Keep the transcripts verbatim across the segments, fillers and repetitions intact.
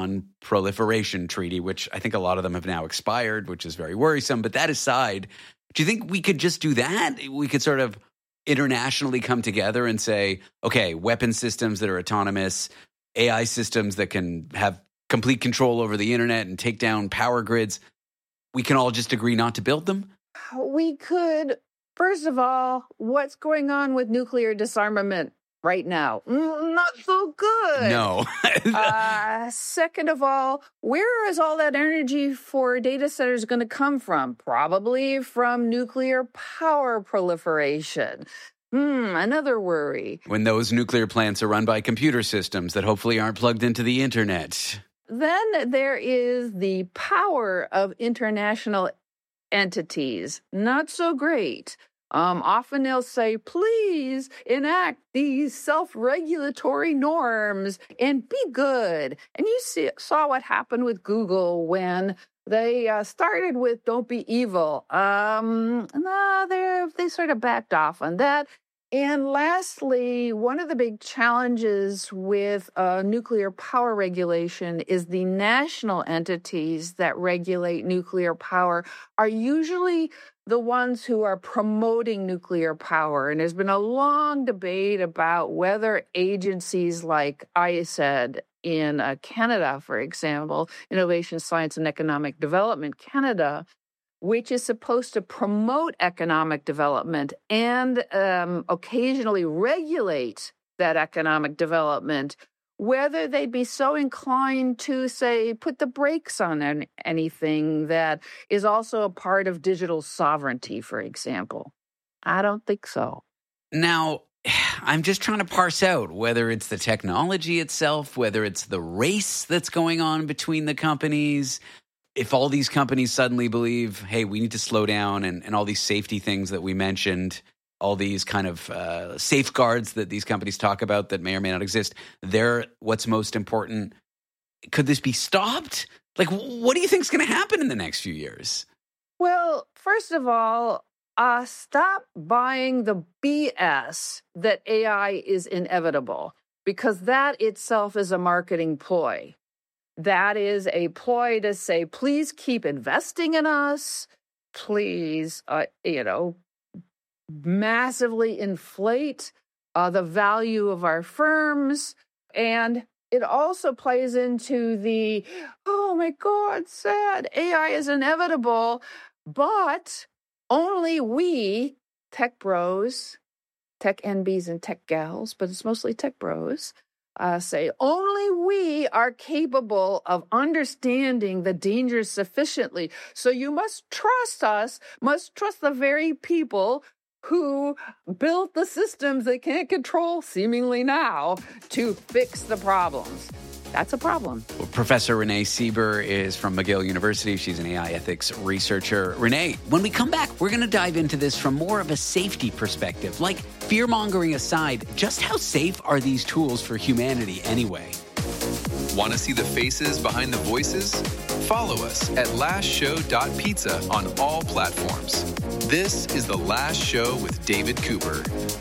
non-proliferation treaty, which I think a lot of them have now expired, which is very worrisome. But that aside, do you think we could just do that? We could sort of internationally come together and say, okay, weapon systems that are autonomous, A I systems that can have complete control over the internet and take down power grids, we can all just agree not to build them? We could. First of all, what's going on with nuclear disarmament right now? Mm, not so good. No. uh, second of all, where is all that energy for data centers going to come from? Probably from nuclear power proliferation. Hmm, another worry. When those nuclear plants are run by computer systems that hopefully aren't plugged into the internet. Then there is the power of international entities. Not so great. Um, often they'll say, please enact these self-regulatory norms and be good. And you see, saw what happened with Google when they uh, started with don't be evil. Um, no, they they sort of backed off on that. And lastly, one of the big challenges with uh, nuclear power regulation is the national entities that regulate nuclear power are usually the ones who are promoting nuclear power. And there's been a long debate about whether agencies like I S E D in uh, Canada, for example, Innovation, Science and Economic Development Canada, which is supposed to promote economic development and um, occasionally regulate that economic development, whether they'd be so inclined to, say, put the brakes on an, anything that is also a part of digital sovereignty, for example. I don't think so. Now, I'm just trying to parse out whether it's the technology itself, whether it's the race that's going on between the companies. If all these companies suddenly believe, hey, we need to slow down and, and all these safety things that we mentioned, all these kind of uh, safeguards that these companies talk about that may or may not exist, they're what's most important. Could this be stopped? Like, what do you think is going to happen in the next few years? Well, first of all, uh, stop buying the B S that A I is inevitable, because that itself is a marketing ploy. That is a ploy to say, please keep investing in us. Please, uh, you know, massively inflate uh, the value of our firms. And it also plays into the, oh my God, sad, A I is inevitable, but only we, tech bros, tech N Bs and tech gals, but it's mostly tech bros, Uh, say, only we are capable of understanding the dangers sufficiently. So you must trust us, must trust the very people who built the systems they can't control seemingly now to fix the problems. That's a problem. Well, Professor Renee Sieber is from McGill University. She's an A I ethics researcher. Renee, when we come back, we're going to dive into this from more of a safety perspective. Like, fear-mongering aside, just how safe are these tools for humanity anyway? Want to see the faces behind the voices? Follow us at last show dot pizza on all platforms. This is The Last Show with David Cooper.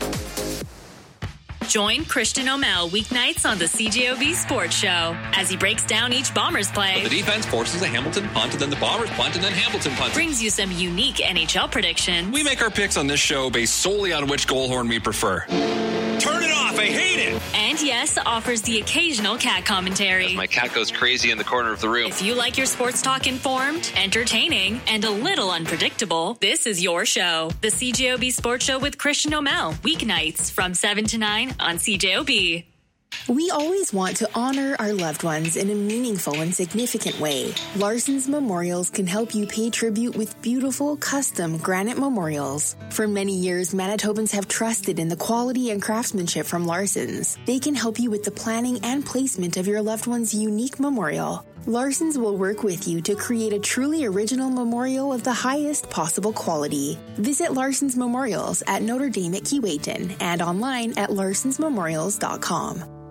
Join Christian O'Mell weeknights on the C J O B Sports Show as he breaks down each Bombers play. The defense forces a Hamilton punt, and then the Bombers punt, and then Hamilton punt. Brings you some unique N H L predictions. We make our picks on this show based solely on which goal horn we prefer. Turn it off! I hate it! And yes, offers the occasional cat commentary. As my cat goes crazy in the corner of the room. If you like your sports talk informed, entertaining, and a little unpredictable, this is your show. The C J O B Sports Show with Christian O'Mell. Weeknights from seven to nine on C J O B. We always want to honor our loved ones in a meaningful and significant way. Larson's Memorials can help you pay tribute with beautiful, custom granite memorials. For many years, Manitobans have trusted in the quality and craftsmanship from Larson's. They can help you with the planning and placement of your loved one's unique memorial. Larson's will work with you to create a truly original memorial of the highest possible quality. Visit Larson's Memorials at Notre Dame at Keewatin and online at larsons memorials dot com.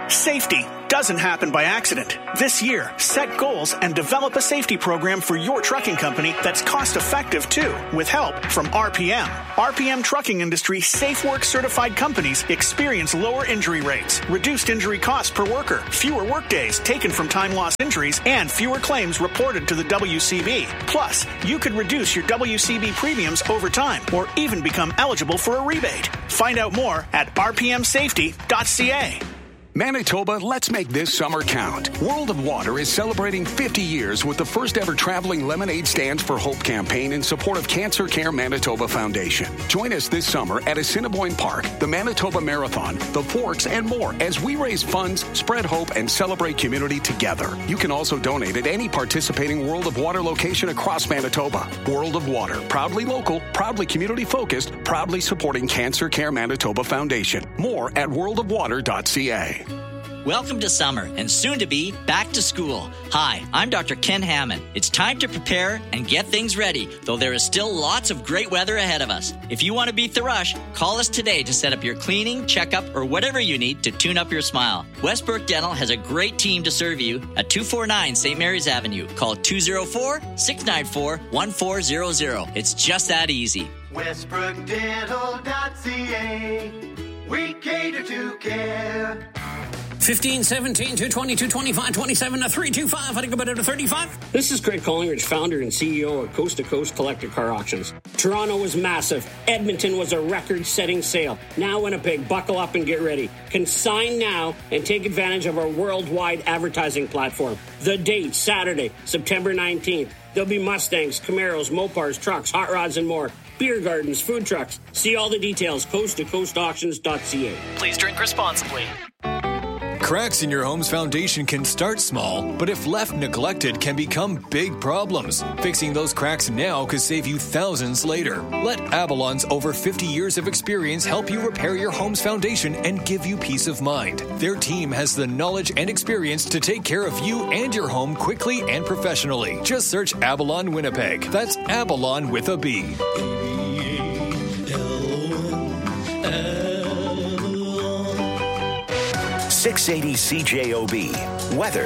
Safety doesn't happen by accident. This year, set goals and develop a safety program for your trucking company that's cost-effective, too, with help from R P M. R P M Trucking Industry SafeWork certified companies experience lower injury rates, reduced injury costs per worker, fewer workdays taken from time loss injuries, and fewer claims reported to the W C B. Plus, you could reduce your W C B premiums over time or even become eligible for a rebate. Find out more at r p m safety dot c a. Manitoba, let's make this summer count. World of Water is celebrating fifty years with the first ever traveling Lemonade Stands for Hope campaign in support of Cancer Care Manitoba Foundation. Join us this summer at Assiniboine Park, the Manitoba Marathon, the Forks, and more as we raise funds, spread hope, and celebrate community together. You can also donate at any participating World of Water location across Manitoba. World of Water, proudly local, proudly community-focused, proudly supporting Cancer Care Manitoba Foundation. More at world of water dot c a. Welcome to summer and soon to be back to school. Hi, I'm Doctor Ken Hammond. It's time to prepare and get things ready, though there is still lots of great weather ahead of us. If you want to beat the rush, call us today to set up your cleaning, checkup, or whatever you need to tune up your smile. Westbrook Dental has a great team to serve you at two forty-nine Saint Mary's Avenue. Call two oh four, six nine four, one four zero zero. It's just that easy. westbrook dental dot c a. We cater to care. fifteen, seventeen, two twenty, two twenty-five, twenty-seven, three two five. I think about it at thirty-five. This is Craig Collingridge, founder and C E O of Coast to Coast Collector Car Auctions. Toronto was massive. Edmonton was a record-setting sale. Now Winnipeg, buckle up and get ready. Consign now and take advantage of our worldwide advertising platform. The date, Saturday, September nineteenth. There'll be Mustangs, Camaros, Mopars, trucks, hot rods, and more. Beer gardens, food trucks. See all the details, coast to coast auctions dot c a. Please drink responsibly. Cracks in your home's foundation can start small, but if left neglected, can become big problems. Fixing those cracks now could save you thousands later. Let Avalon's over fifty years of experience help you repair your home's foundation and give you peace of mind. Their team has the knowledge and experience to take care of you and your home quickly and professionally. Just search Avalon Winnipeg. That's Avalon with a B. six eighty C J O B. Weather.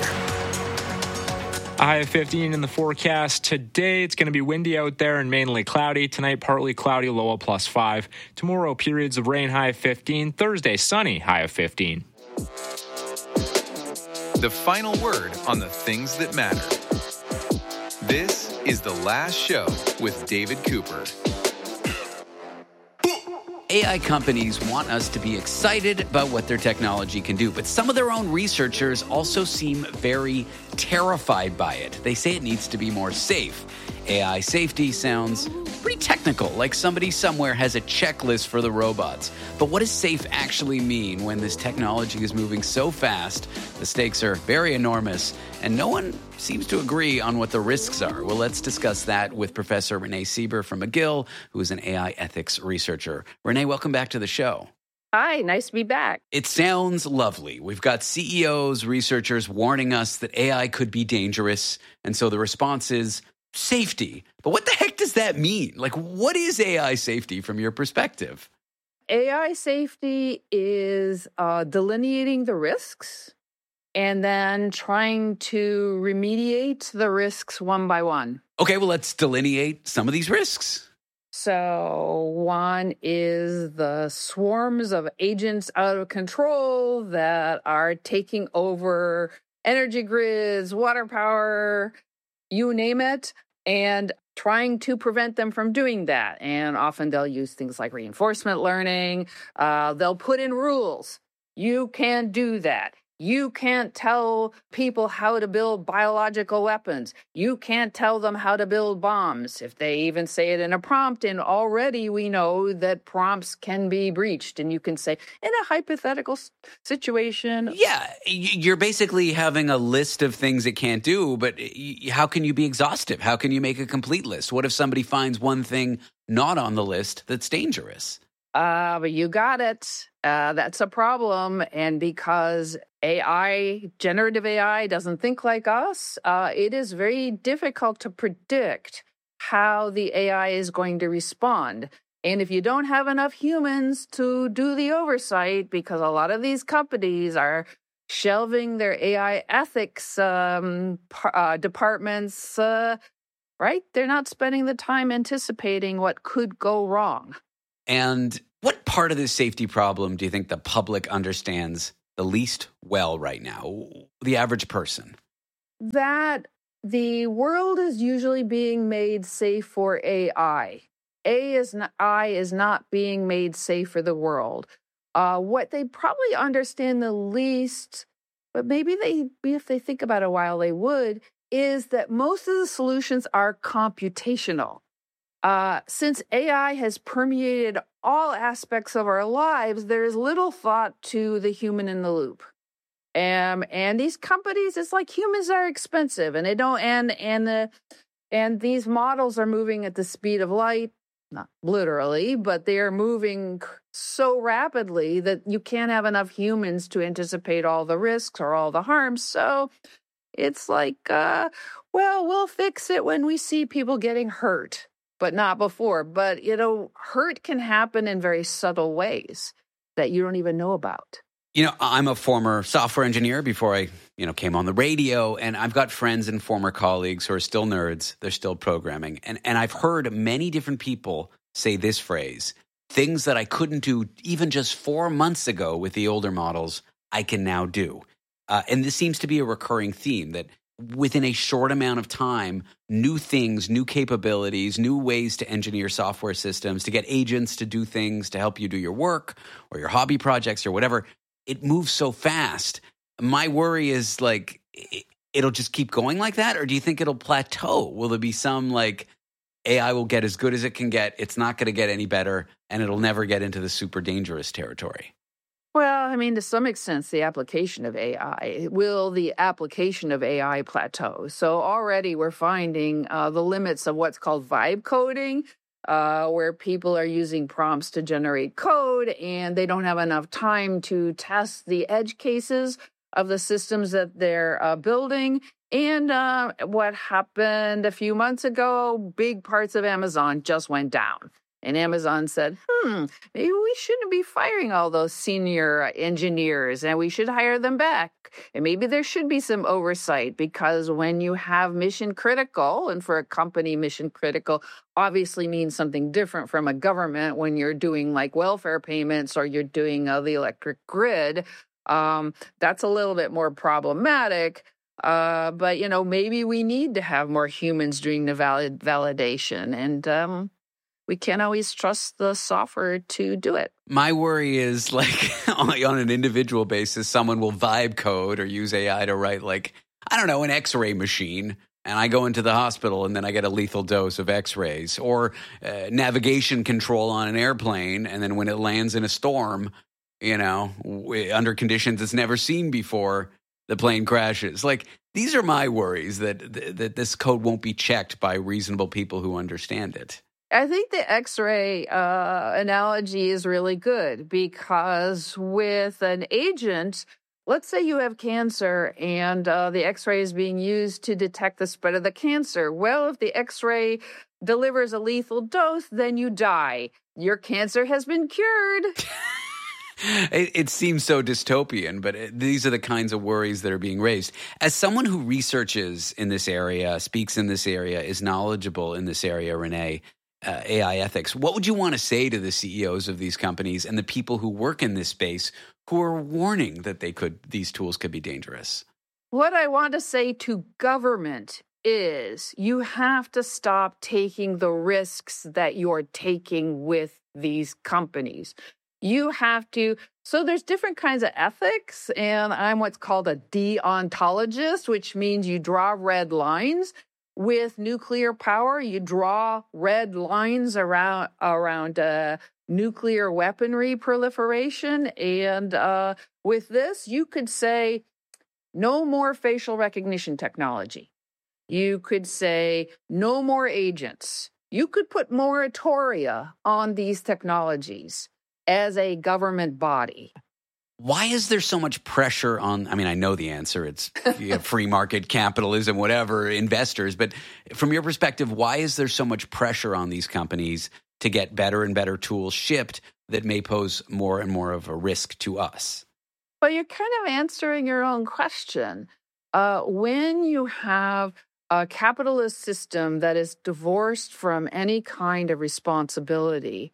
A high of fifteen in the forecast. Today, it's going to be windy out there and mainly cloudy. Tonight, partly cloudy, low of plus five. Tomorrow, periods of rain, high of fifteen. Thursday, sunny, high of fifteen. The final word on the things that matter. This is The Last Show with David Cooper. A I companies want us to be excited about what their technology can do, but some of their own researchers also seem very terrified by it. They say it needs to be more safe. A I safety sounds pretty technical, like somebody somewhere has a checklist for the robots. But what does safe actually mean when this technology is moving so fast? The stakes are very enormous, and no one seems to agree on what the risks are. Well, let's discuss that with Professor Renee Sieber from McGill, who is an A I ethics researcher. Renee, welcome back to the show. Hi, nice to be back. It sounds lovely. We've got C E Os, researchers warning us that A I could be dangerous, and so the response is safety. But what the heck does that mean? Like, what is A I safety from your perspective? A I safety is uh, delineating the risks and then trying to remediate the risks one by one. Okay, well, let's delineate some of these risks. So one is the swarms of agents out of control that are taking over energy grids, water power, you name it, and trying to prevent them from doing that. And often they'll use things like reinforcement learning. Uh, they'll put in rules. You can't do that. You can't tell people how to build biological weapons. You can't tell them how to build bombs. If they even say it in a prompt, and already we know that prompts can be breached. And you can say, in a hypothetical situation. Yeah, you're basically having a list of things it can't do, but how can you be exhaustive? How can you make a complete list? What if somebody finds one thing not on the list that's dangerous? Uh, but you got it. Uh, that's a problem. And because A I, generative A I, doesn't think like us, uh, it is very difficult to predict how the A I is going to respond. And if you don't have enough humans to do the oversight, because a lot of these companies are shelving their A I ethics um, uh, departments, uh, right? They're not spending the time anticipating what could go wrong. And what part of this safety problem do you think the public understands the least well right now, the average person? That the world is usually being made safe for A I. A is not, I is not being made safe for the world. Uh, what they probably understand the least, but maybe they, if they think about it a while, they would, is that most of the solutions are computational. Uh, since A I has permeated all aspects of our lives, there is little thought to the human in the loop. Um, and these companies, it's like humans are expensive, and they don't, and and the and these models are moving at the speed of light. Not literally, but they are moving so rapidly that you can't have enough humans to anticipate all the risks or all the harms. So it's like, uh, well, we'll fix it when we see people getting hurt, but not before. But, you know, hurt can happen in very subtle ways that you don't even know about. You know, I'm a former software engineer before I, you know, came on the radio, and I've got friends and former colleagues who are still nerds. They're still programming. And and I've heard many different people say this phrase, things that I couldn't do even just four months ago with the older models, I can now do. Uh, and this seems to be a recurring theme that within a short amount of time, new things, new capabilities, new ways to engineer software systems, to get agents to do things to help you do your work or your hobby projects or whatever. It moves so fast. My worry is like, it'll just keep going like that? Or do you think it'll plateau? Will there be some like A I will get as good as it can get? It's not going to get any better, and it'll never get into the super dangerous territory. Well, I mean, to some extent, the application of A I. Will the application of A I plateau? So already we're finding uh, the limits of what's called vibe coding, Uh, where people are using prompts to generate code and they don't have enough time to test the edge cases of the systems that they're uh, building. And uh, what happened a few months ago, big parts of Amazon just went down. And Amazon said, hmm, maybe we shouldn't be firing all those senior engineers and we should hire them back. And maybe there should be some oversight, because when you have mission critical, and for a company, mission critical obviously means something different from a government when you're doing like welfare payments or you're doing uh, the electric grid. Um, that's a little bit more problematic. Uh, but, you know, maybe we need to have more humans doing the valid validation. And, um, we can't always trust the software to do it. My worry is like on an individual basis, someone will vibe code or use A I to write like, I don't know, an X-ray machine. And I go into the hospital and then I get a lethal dose of X-rays, or uh, navigation control on an airplane. And then when it lands in a storm, you know, w- under conditions it's never seen before, the plane crashes. Like, these are my worries that, that this code won't be checked by reasonable people who understand it. I think the X-ray uh, analogy is really good, because with an agent, let's say you have cancer and uh, the X-ray is being used to detect the spread of the cancer. Well, if the X-ray delivers a lethal dose, then you die. Your cancer has been cured. It, it seems so dystopian, but it, these are the kinds of worries that are being raised. As someone who researches in this area, speaks in this area, is knowledgeable in this area, Renee, Uh, A I ethics, what would you want to say to the C E Os of these companies and the people who work in this space who are warning that they could, these tools could be dangerous? What I want to say to government is you have to stop taking the risks that you're taking with these companies. You have to, so there's different kinds of ethics, and I'm what's called a deontologist, which means you draw red lines. With nuclear power, you draw red lines around around uh, nuclear weaponry proliferation. And uh, with this, you could say no more facial recognition technology. You could say no more agents. You could put moratoria on these technologies as a government body. Why is there so much pressure on, I mean, I know the answer, it's you have free market capitalism, whatever, investors, but from your perspective, why is there so much pressure on these companies to get better and better tools shipped that may pose more and more of a risk to us? But you're kind of answering your own question. Uh, when you have a capitalist system that is divorced from any kind of responsibility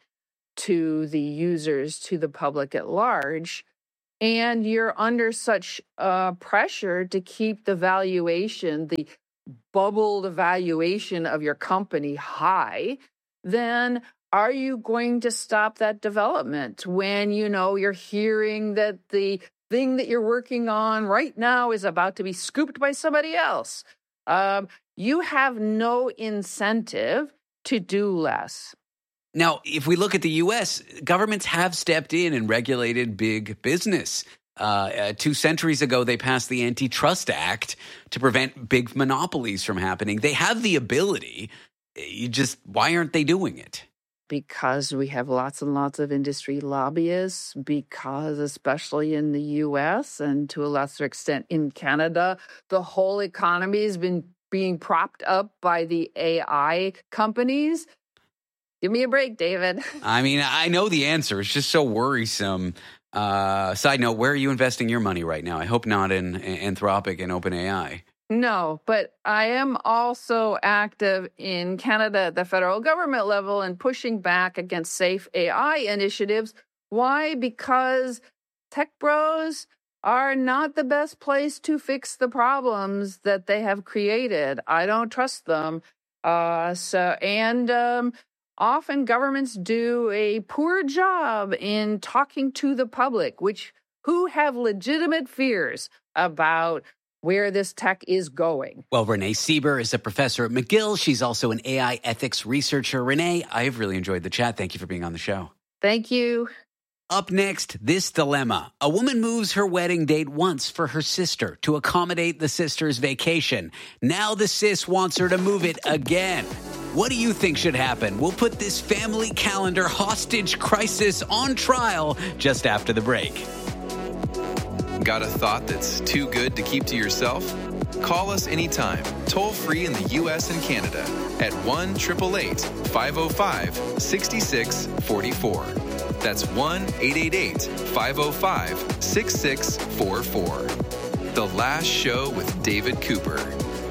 to the users, to the public at large, and you're under such uh, pressure to keep the valuation, the bubbled valuation of your company high, then are you going to stop that development when, you know, you're hearing that the thing that you're working on right now is about to be scooped by somebody else? Um, you have no incentive to do less. Now, if we look at the U S, governments have stepped in and regulated big business. Uh, uh, two centuries ago, they passed the Antitrust Act to prevent big monopolies from happening. They have the ability. You just, why aren't they doing it? Because we have lots and lots of industry lobbyists, because especially in the U S and to a lesser extent in Canada, the whole economy has been being propped up by the A I companies. Give me a break, David. I mean, I know the answer. It's just so worrisome. Uh, side note, where are you investing your money right now? I hope not in Anthropic and OpenAI. No, but I am also active in Canada at the federal government level and pushing back against safe A I initiatives. Why? Because tech bros are not the best place to fix the problems that they have created. I don't trust them. Uh, so, and um, often governments do a poor job in talking to the public, which who have legitimate fears about where this tech is going. Well, Renee Sieber is a professor at McGill. She's also an A I ethics researcher. Renee, I've really enjoyed the chat. Thank you for being on the show. Thank you. Up next, this dilemma. A woman moves her wedding date once for her sister to accommodate the sister's vacation. Now the sis wants her to move it again. What do you think should happen? We'll put this family calendar hostage crisis on trial just after the break. Got a thought that's too good to keep to yourself? Call us anytime, toll free in the U S and Canada at one eight eight eight, five oh five, six six four four. That's one eight eight eight, five oh five, six six four four. The Last Show with David Cooper.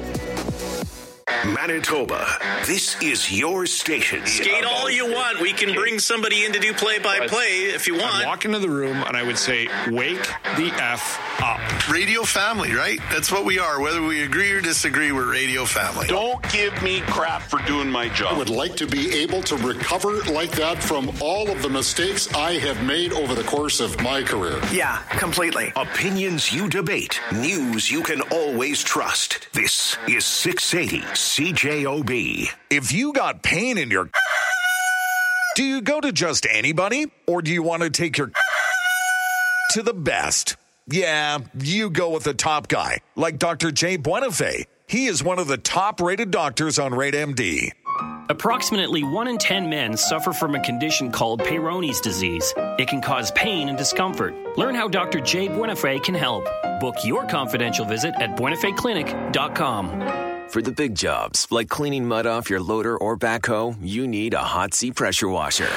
Manitoba, this is your station. Skate all you want. We can bring somebody in to do play-by-play if you want. I'd walk into the room and I would say, wake the F up. Radio family, right? That's what we are. Whether we agree or disagree, we're radio family. Don't give me crap for doing my job. I would like to be able to recover like that from all of the mistakes I have made over the course of my career. Yeah, completely. Opinions you debate. News you can always trust. This is six eighty C J O B. If you got pain in your... Do you go to just anybody? Or do you want to take your... to the best? Yeah, you go with the top guy, like Doctor Jay Buenafé. He is one of the top-rated doctors on Rate M D. Approximately one in ten men suffer from a condition called Peyronie's disease. It can cause pain and discomfort. Learn how Doctor Jay Buenafé can help. Book your confidential visit at buenafé clinic dot com. For the big jobs, like cleaning mud off your loader or backhoe, you need a Hot Sea pressure washer.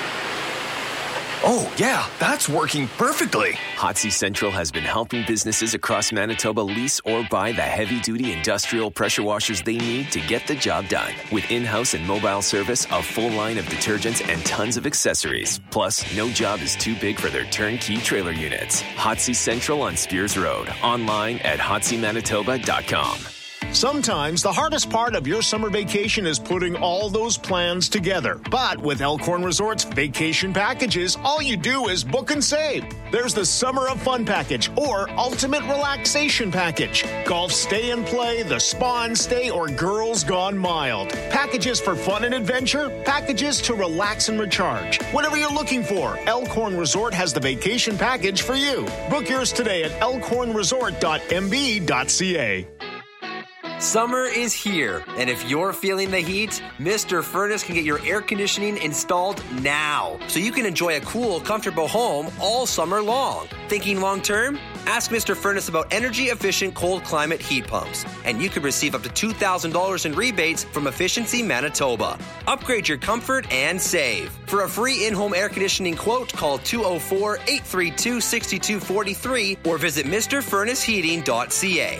Oh, yeah, that's working perfectly. Hot Sea Central has been helping businesses across Manitoba lease or buy the heavy-duty industrial pressure washers they need to get the job done. With in-house and mobile service, a full line of detergents, and tons of accessories. Plus, no job is too big for their turnkey trailer units. Hot Sea Central on Spears Road. Online at hot sea manitoba dot com. Sometimes the hardest part of your summer vacation is putting all those plans together. But with Elkhorn Resorts Vacation Packages, all you do is book and save. There's the Summer of Fun Package or Ultimate Relaxation Package. Golf Stay and Play, the Spa and Stay, or Girls Gone Mild. Packages for fun and adventure, packages to relax and recharge. Whatever you're looking for, Elkhorn Resort has the vacation package for you. Book yours today at elkhorn resort dot m b dot c a. Summer is here, and if you're feeling the heat, Mister Furnace can get your air conditioning installed now, so you can enjoy a cool, comfortable home all summer long. Thinking long-term? Ask Mister Furnace about energy-efficient cold climate heat pumps, and you could receive up to two thousand dollars in rebates from Efficiency Manitoba. Upgrade your comfort and save. For a free in-home air conditioning quote, call two oh four, eight three two, six two four three or visit Mr Furnace Heating dot c a.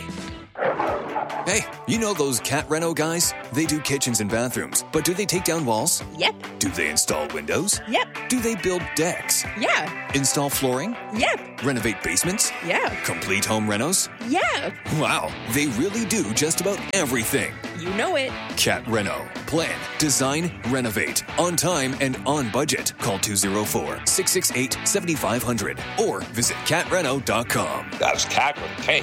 Hey, you know those Cat Reno guys? They do kitchens and bathrooms, but do they take down walls? Yep. Do they install windows? Yep. Do they build decks? Yeah. Install flooring? Yep. Renovate basements? Yeah. Complete home renos? Yeah. Wow, they really do just about everything. You know it. Cat Reno. Plan, design, renovate. On time and on budget. Call two oh four, six six eight, seven five zero zero or visit cat reno dot com. That's cat with a K.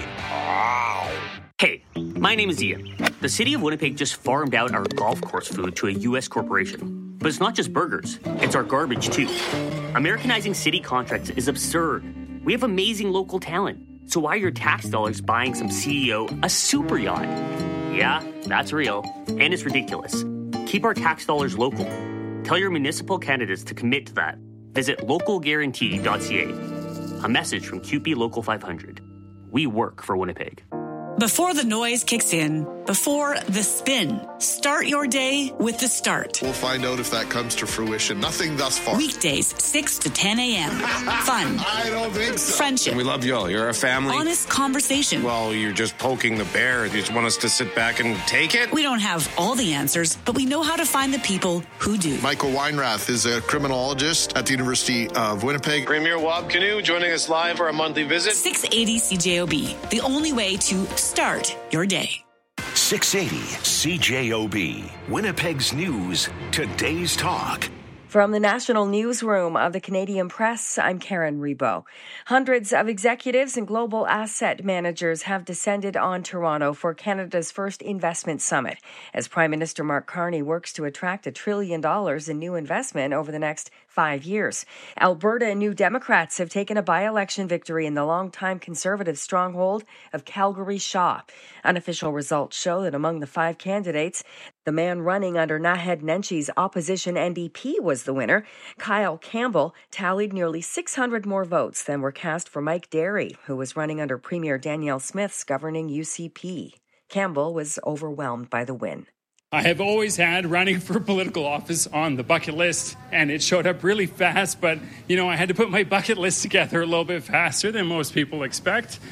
Wow. Hey, my name is Ian. The city of Winnipeg just farmed out our golf course food to a U S corporation. But it's not just burgers, it's our garbage too. Americanizing city contracts is absurd. We have amazing local talent. So why are your tax dollars buying some C E O a super yacht? Yeah, that's real. And it's ridiculous. Keep our tax dollars local. Tell your municipal candidates to commit to that. Visit local guarantee dot c a. A message from Q P Local five hundred. We work for Winnipeg. Before the noise kicks in, before the spin, start your day with The Start. We'll find out if that comes to fruition. Nothing thus far. Weekdays, six to ten a.m. Fun. I don't think so. Friendship. We love you all. You're a family. Honest conversation. Well, you're just poking the bear. You just want us to sit back and take it? We don't have all the answers, but we know how to find the people who do. Michael Weinrath is a criminologist at the University of Winnipeg. Premier Wab Canoe joining us live for a monthly visit. six eighty C J O B, the only way to start your day. six eighty C J O B, Winnipeg's News, today's talk. From the National Newsroom of the Canadian Press, I'm Karen Rebo. Hundreds of executives and global asset managers have descended on Toronto for Canada's first investment summit, as Prime Minister Mark Carney works to attract a trillion dollars in new investment over the next five years. Alberta and New Democrats have taken a by-election victory in the longtime Conservative stronghold of Calgary Shaw. Unofficial results show that among the five candidates, the man running under Naheed Nenshi's opposition N D P was the winner. Kyle Campbell tallied nearly six hundred more votes than were cast for Mike Derry, who was running under Premier Danielle Smith's governing U C P. Campbell was overwhelmed by the win. I have always had running for political office on the bucket list, and it showed up really fast, but, you know, I had to put my bucket list together a little bit faster than most people expect.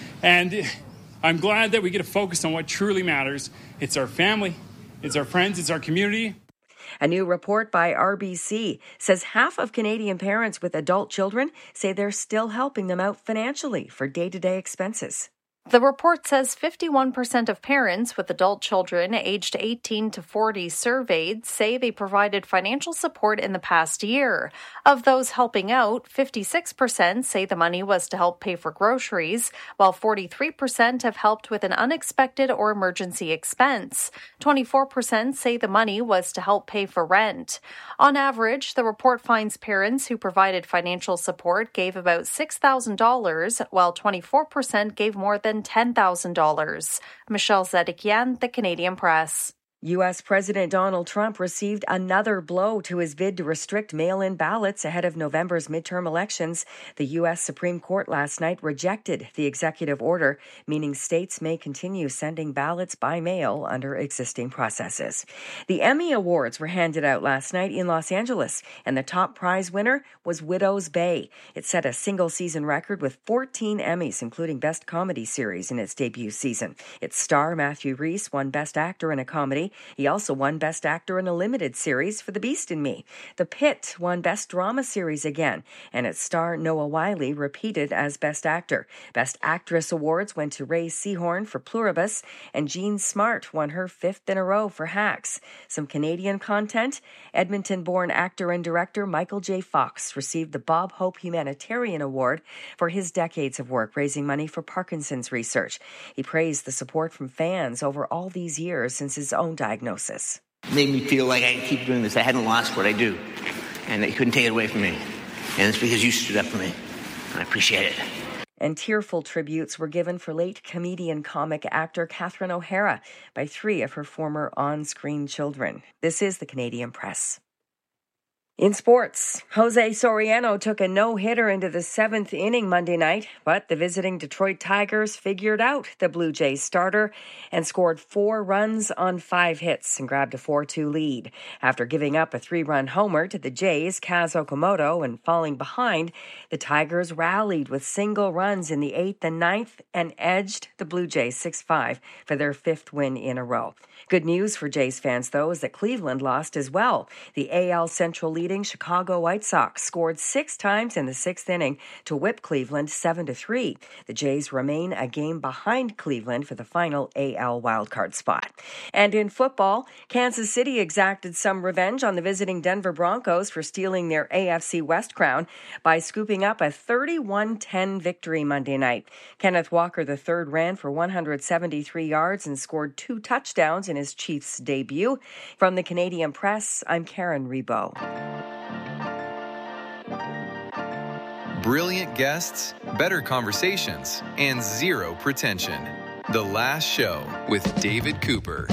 And I'm glad that we get to focus on what truly matters. It's our family, it's our friends, it's our community. A new report by R B C says half of Canadian parents with adult children say they're still helping them out financially for day-to-day expenses. The report says fifty-one percent of parents with adult children aged eighteen to forty surveyed say they provided financial support in the past year. Of those helping out, fifty-six percent say the money was to help pay for groceries, while forty-three percent have helped with an unexpected or emergency expense. twenty-four percent say the money was to help pay for rent. On average, the report finds parents who provided financial support gave about six thousand dollars, while twenty-four percent gave more than ten thousand dollars. Michelle Zedekian, The Canadian Press. U S. President Donald Trump received another blow to his bid to restrict mail-in ballots ahead of November's midterm elections. The U S. Supreme Court last night rejected the executive order, meaning states may continue sending ballots by mail under existing processes. The Emmy Awards were handed out last night in Los Angeles, and the top prize winner was Widow's Bay. It set a single-season record with fourteen Emmys, including Best Comedy Series in its debut season. Its star, Matthew Rhys, won Best Actor in a Comedy. He also won Best Actor in a Limited Series for The Beast in Me. The Pit won Best Drama Series again, and its star Noah Wyle repeated as Best Actor. Best Actress awards went to Ray Seahorn for Pluribus, and Jean Smart won her fifth in a row for Hacks. Some Canadian content: Edmonton-born actor and director Michael J. Fox received the Bob Hope Humanitarian Award for his decades of work raising money for Parkinson's research. He praised the support from fans over all these years since his own diagnosis. It made me feel like I could keep doing this. I hadn't lost what I do, and that you couldn't take it away from me. And it's because you stood up for me. I appreciate it. And tearful tributes were given for late comedian comic actor Catherine O'Hara by three of her former on-screen children. This is the Canadian Press. In sports, Jose Soriano took a no-hitter into the seventh inning Monday night, but the visiting Detroit Tigers figured out the Blue Jays starter and scored four runs on five hits and grabbed a four two lead. After giving up a three-run homer to the Jays' Kaz Okamoto and falling behind, the Tigers rallied with single runs in the eighth and ninth and edged the Blue Jays six five for their fifth win in a row. Good news for Jays fans, though, is that Cleveland lost as well. The A L Central leading Chicago White Sox scored six times in the sixth inning to whip Cleveland seven to three. The Jays remain a game behind Cleveland for the final A L wildcard spot. And in football, Kansas City exacted some revenge on the visiting Denver Broncos for stealing their A F C West crown by scooping up a thirty-one ten victory Monday night. Kenneth Walker the third ran for one hundred seventy-three yards and scored two touchdowns in his Chiefs debut. From the Canadian Press, I'm Karen Rebo. Brilliant guests, better conversations, and zero pretension. The Last Show with David Cooper.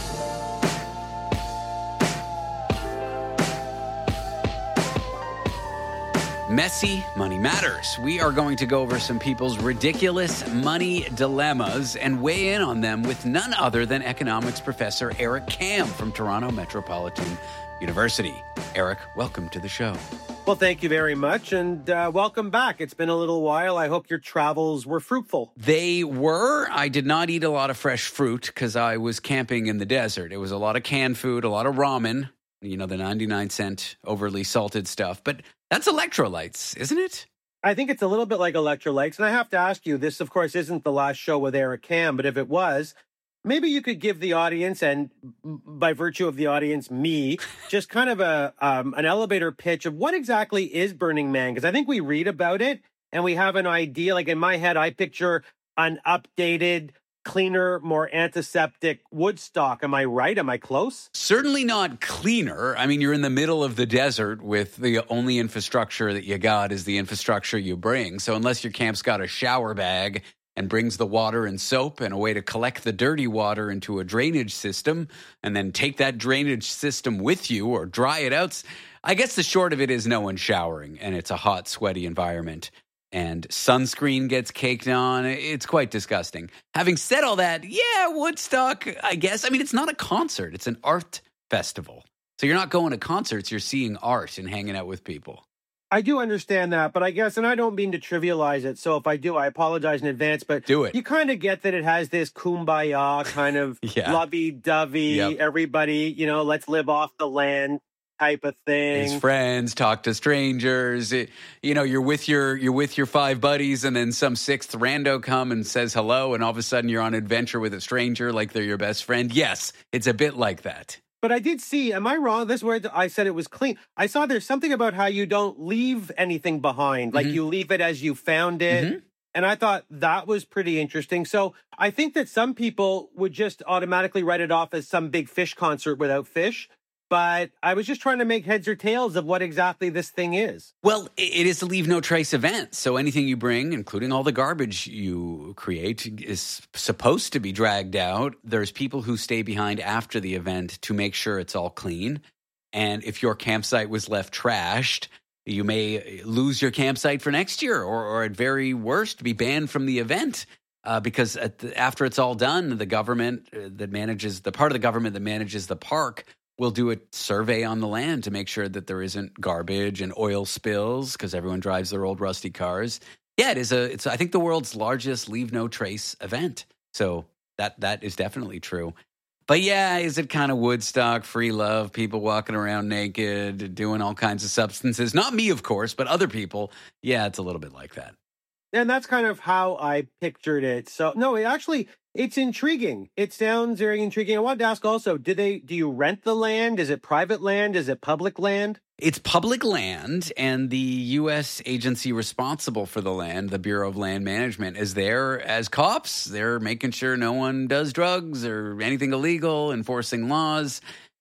Messy Money Matters. We are going to go over some people's ridiculous money dilemmas and weigh in on them with none other than economics professor Eric Kam from Toronto Metropolitan University. Eric, welcome to the show. Well, thank you very much, and uh, welcome back. It's been a little while. I hope your travels were fruitful. They were. I did not eat a lot of fresh fruit because I was camping in the desert. It was a lot of canned food, a lot of ramen, you know, the ninety-nine cent overly salted stuff. But that's electrolytes, isn't it? I think it's a little bit like electrolytes. And I have to ask you, this, of course, isn't the last show with Eric Kam, but if it was, maybe you could give the audience, and by virtue of the audience, me, just kind of a um, an elevator pitch of what exactly is Burning Man. Because I think we read about it and we have an idea. Like in my head, I picture an updated, cleaner, more antiseptic Woodstock. Am I right? Am I close? Certainly not cleaner. I mean, you're in the middle of the desert with the only infrastructure that you got is the infrastructure you bring. So unless your camp's got a shower bag and brings the water and soap and a way to collect the dirty water into a drainage system and then take that drainage system with you or dry it out, I guess the short of it is no one's showering and it's a hot, sweaty environment. And sunscreen gets caked on. It's quite disgusting. Having said all that, yeah, Woodstock, I guess. I mean, it's not a concert. It's an art festival. So you're not going to concerts. You're seeing art and hanging out with people. I do understand that, but I guess, and I don't mean to trivialize it, so if I do, I apologize in advance, but do it. You kind of get that it has this kumbaya kind of yeah. lovey-dovey, yep. everybody, you know, let's live off the land type of thing. His friends, talk to strangers. It, you know, you're with your you're with your five buddies, and then some sixth rando come and says hello, and all of a sudden you're on an adventure with a stranger like they're your best friend. Yes, it's a bit like that. But I did see, am I wrong? This is where I said it was clean. I saw there's something about how you don't leave anything behind. Like mm-hmm. you leave it as you found it. Mm-hmm. And I thought that was pretty interesting. So I think that some people would just automatically write it off as some big Fish concert without Fish. But I was just trying to make heads or tails of what exactly this thing is. Well, it is a leave no trace event. So anything you bring, including all the garbage you create, is supposed to be dragged out. There's people who stay behind after the event to make sure it's all clean. And if your campsite was left trashed, you may lose your campsite for next year or, or at very worst, be banned from the event. Uh, because at the, after it's all done, the government that manages, the part of the government that manages the park will do a survey on the land to make sure that there isn't garbage and oil spills because everyone drives their old rusty cars. Yeah, it is a, it's, I think, the world's largest leave no trace event. So that that is definitely true. But yeah, is it kind of Woodstock, free love, people walking around naked, doing all kinds of substances? Not me, of course, but other people. Yeah, it's a little bit like that. And that's kind of how I pictured it. So, no, it actually, it's intriguing. It sounds very intriguing. I wanted to ask also, do they, do you rent the land? Is it private land? Is it public land? It's public land, and the U S agency responsible for the land, the Bureau of Land Management, is there as cops. They're making sure no one does drugs or anything illegal, enforcing laws.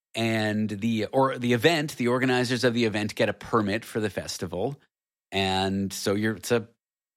And the or the event, the organizers of the event get a permit for the festival. And so you're it's a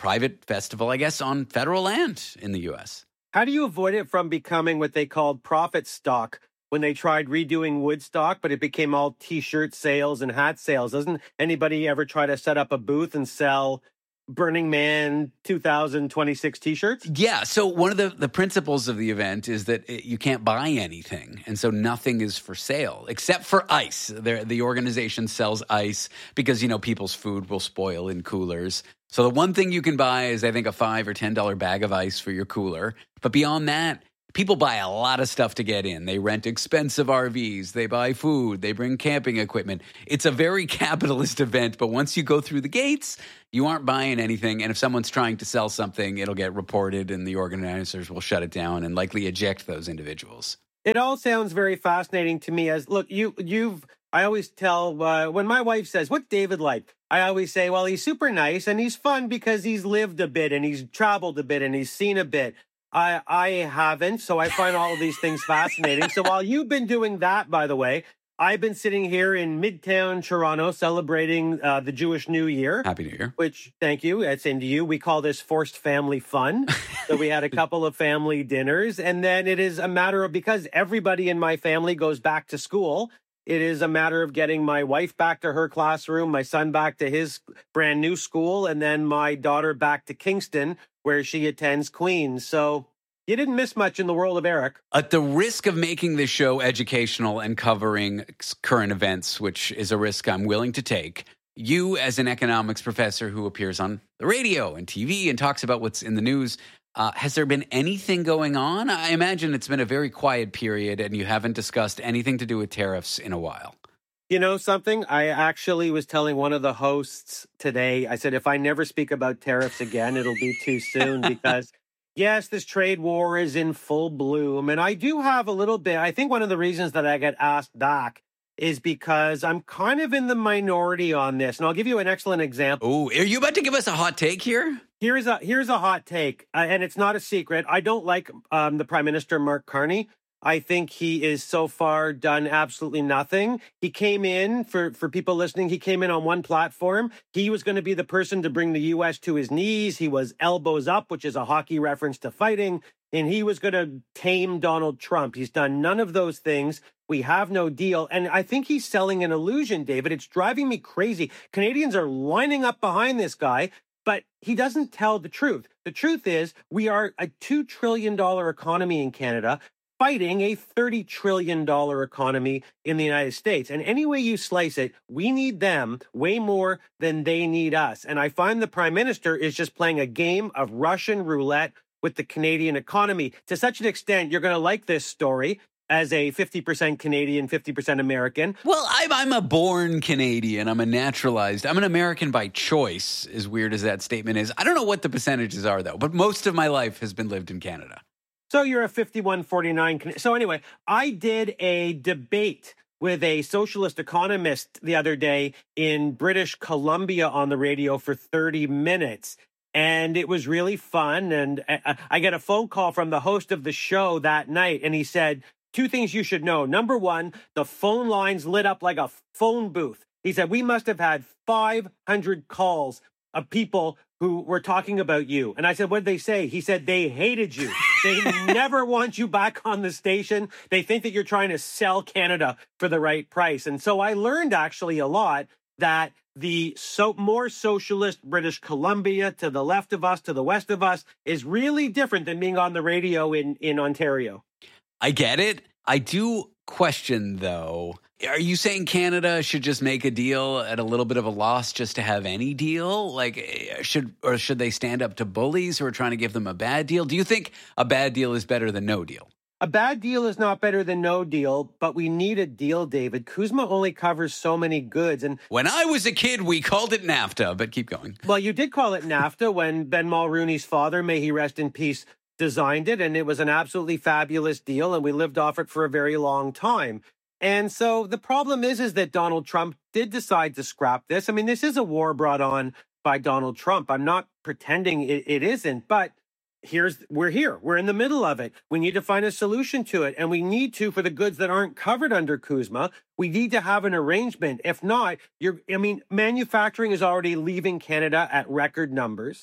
private festival, I guess, on federal land in the U S. How do you avoid it from becoming what they called profit stock when they tried redoing Woodstock, but it became all T-shirt sales and hat sales? Doesn't anybody ever try to set up a booth and sell Burning Man two thousand twenty-six T-shirts? Yeah. So one of the, the principles of the event is that it, you can't buy anything. And so nothing is for sale except for ice. They're, the organization sells ice because, you know, people's food will spoil in coolers. So the one thing you can buy is, I think, a five or ten dollar bag of ice for your cooler. But beyond that, people buy a lot of stuff to get in. They rent expensive R Vs. They buy food. They bring camping equipment. It's a very capitalist event, but once you go through the gates, you aren't buying anything. And if someone's trying to sell something, it'll get reported and the organizers will shut it down and likely eject those individuals. It all sounds very fascinating to me. As look, you, you've, I always tell, uh, when my wife says, what's David like? I always say, well, he's super nice and he's fun because he's lived a bit and he's traveled a bit and he's seen a bit. I, I haven't, so I find all of these things fascinating. So while you've been doing that, by the way, I've been sitting here in Midtown Toronto celebrating uh, the Jewish New Year. Happy New Year. Which, thank you, uh, same to you. We call this forced family fun. So we had a couple of family dinners. And then it is a matter of, because everybody in my family goes back to school, it is a matter of getting my wife back to her classroom, my son back to his brand new school, and then my daughter back to Kingston, where she attends Queen's. So you didn't miss much in the world of Eric. At the risk of making this show educational and covering current events, which is a risk I'm willing to take, you, as an economics professor who appears on the radio and T V and talks about what's in the news, uh, has there been anything going on? I imagine it's been a very quiet period and you haven't discussed anything to do with tariffs in a while. You know something? I actually was telling one of the hosts today, I said, if I never speak about tariffs again, it'll be too soon because, yes, this trade war is in full bloom. And I do have a little bit, I think one of the reasons that I get asked back is because I'm kind of in the minority on this. And I'll give you an excellent example. Oh, are you about to give us a hot take here? Here's a here's a hot take, uh, and it's not a secret. I don't like um, the Prime Minister, Mark Carney. I think he is so far done absolutely nothing. He came in, for, for people listening, he came in on one platform. He was going to be the person to bring the U S to his knees. He was elbows up, which is a hockey reference to fighting. And he was going to tame Donald Trump. He's done none of those things. We have no deal. And I think he's selling an illusion, David. It's driving me crazy. Canadians are lining up behind this guy, but he doesn't tell the truth. The truth is we are a two trillion dollars economy in Canada, fighting a thirty trillion dollars economy in the United States. And any way you slice it, we need them way more than they need us. And I find the Prime Minister is just playing a game of Russian roulette with the Canadian economy. To such an extent, you're going to like this story as a fifty percent Canadian, fifty percent American. Well, I'm, I'm a born Canadian. I'm a naturalized. I'm an American by choice, as weird as that statement is. I don't know what the percentages are, though, but most of my life has been lived in Canada. So you're a fifty-one forty-nine. So anyway, I did a debate with a socialist economist the other day in British Columbia on the radio for thirty minutes. And it was really fun. And I, I get a phone call from the host of the show that night. And he said, two things you should know. Number one, the phone lines lit up like a phone booth. He said, we must have had five hundred calls of people who were talking about you. And I said, what did they say? He said, they hated you. They never want you back on the station. They think that you're trying to sell Canada for the right price. And so I learned actually a lot that the so more socialist British Columbia to the left of us, to the west of us, is really different than being on the radio in, in Ontario. I get it. I do question, though. Are you saying Canada should just make a deal at a little bit of a loss just to have any deal? Like, should or should they stand up to bullies who are trying to give them a bad deal? Do you think a bad deal is better than no deal? A bad deal is not better than no deal, but we need a deal, David. CUSMA only covers so many goods. And when I was a kid, we called it NAFTA, but keep going. Well, you did call it NAFTA when Ben Mulrooney's father, may he rest in peace, designed it. And it was an absolutely fabulous deal. And we lived off it for a very long time. And so the problem is, is that Donald Trump did decide to scrap this. I mean, this is a war brought on by Donald Trump. I'm not pretending it, it isn't, but here's we're here. We're in the middle of it. We need to find a solution to it. And we need to, for the goods that aren't covered under CUSMA, we need to have an arrangement. If not, you're, I mean, manufacturing is already leaving Canada at record numbers.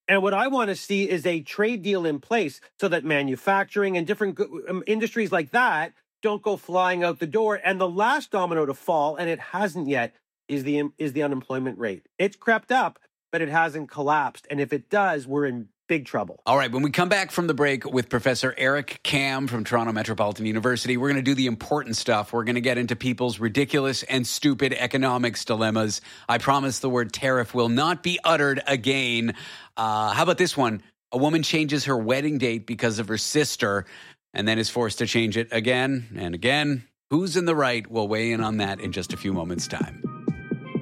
And what I want to see is a trade deal in place so that manufacturing and different um, industries like that don't go flying out the door. And the last domino to fall, and it hasn't yet, is the is the unemployment rate. It's crept up, but it hasn't collapsed. And if it does, we're in big trouble. All right, when we come back from the break with Professor Eric Kam from Toronto Metropolitan University, we're going to do the important stuff. We're going to get into people's ridiculous and stupid economics dilemmas. I promise the word tariff will not be uttered again. Uh, how about this one? A woman changes her wedding date because of her sister and then is forced to change it again and again. Who's in the right? We'll weigh in on that in just a few moments' time.